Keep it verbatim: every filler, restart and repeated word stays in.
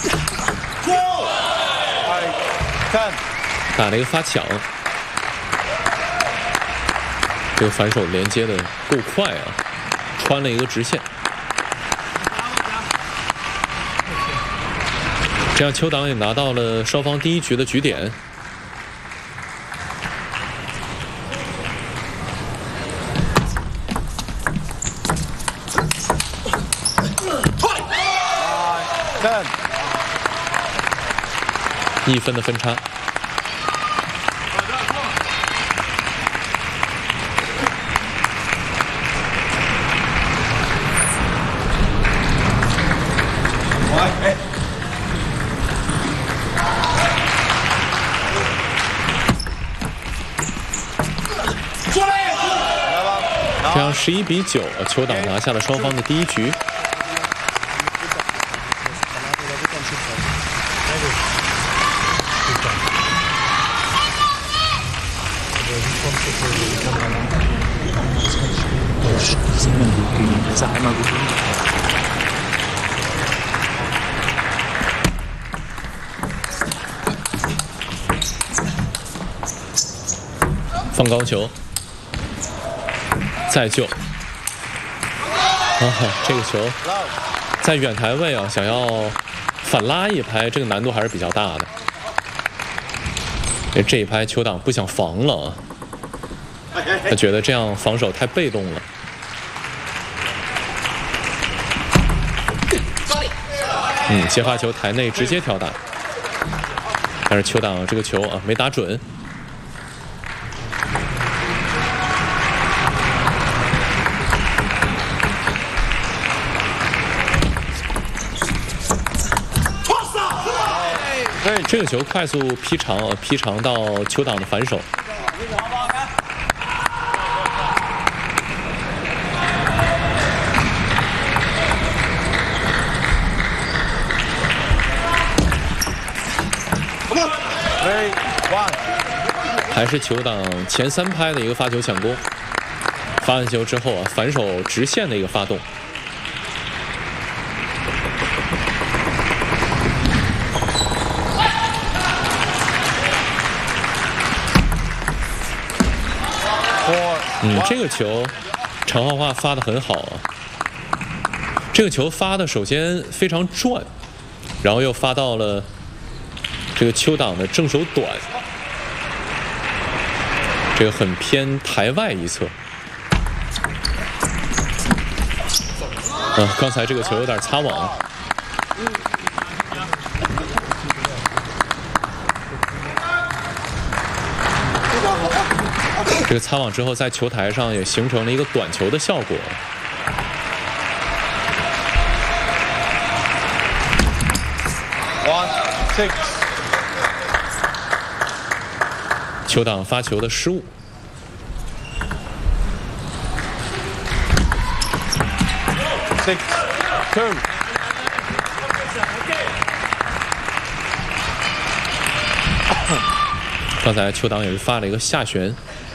打了一个发抢，这个反手连接的够快啊，穿了一个直线。这样邱党也拿到了双方第一局的局点。一分的分差。这样十一比九，邱党拿下了双方的第一局。放高球，再救。啊，这个球在远台位啊，想要反拉一拍，这个难度还是比较大的。这一拍邱党不想防了啊，他觉得这样防守太被动了。嗯，接发球台内直接挑打，但是邱党这个球啊没打准。这个球快速劈长，呃，劈长到邱党的反手。还是邱党前三拍的一个发球抢攻，发完球之后啊，反手直线的一个发动。嗯，这个球陈浩华发得很好啊。这个球发的首先非常转，然后又发到了这个邱党的正手短，这个很偏台外一侧。啊，刚才这个球有点擦网。这个擦网之后，在球台上也形成了一个短球的效果。One, six. 邱党发球的失误。Six, two. 刚才邱党也是发了一个下旋。